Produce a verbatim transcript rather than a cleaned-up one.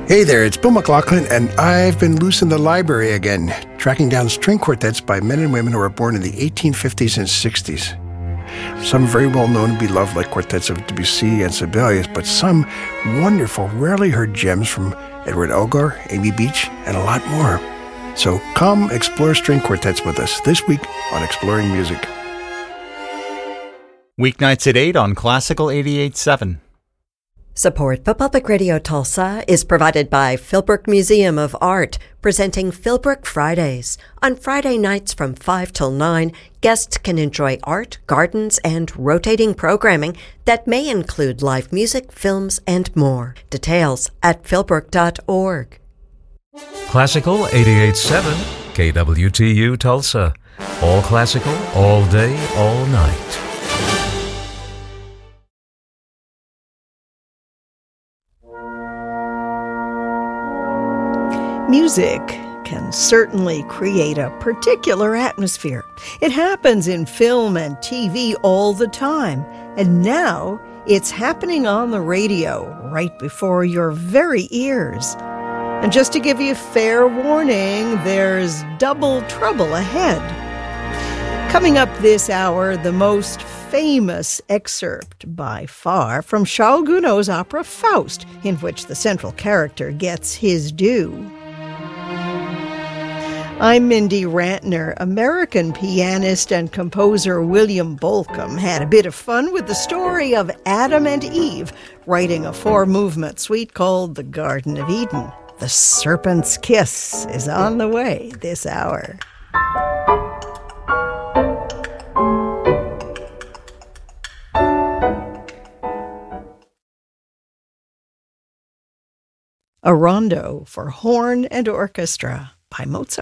Hey there, it's Bill McLaughlin, and I've been loose in the library again, tracking down string quartets by men and women who were born in the eighteen fifties and sixties. Some very well known and beloved, like quartets of Debussy and Sibelius, but some wonderful, rarely heard gems from Edward Elgar, Amy Beach, and a lot more. So come explore string quartets with us this week on Exploring Music. Weeknights at eight on Classical eighty-eight point seven. Support for Public Radio Tulsa is provided by Philbrook Museum of Art, presenting Philbrook Fridays. On Friday nights from five till nine, guests can enjoy art, gardens, and rotating programming that may include live music, films, and more. Details at philbrook dot org. Classical eighty-eight point seven, K W T U Tulsa. All classical, all day, all night. Music can certainly create a particular atmosphere. It happens in film and T V all the time, and now it's happening on the radio right before your very ears. And just to give you fair warning, there's double trouble ahead. Coming up this hour, the most famous excerpt by far from Charles Gounod's opera Faust, in which the central character gets his due. I'm Mindy Rantner. American pianist and composer William Bolcom had a bit of fun with the story of Adam and Eve, writing a four-movement suite called The Garden of Eden. The Serpent's Kiss is on the way this hour. A rondo for horn and orchestra by Mozart.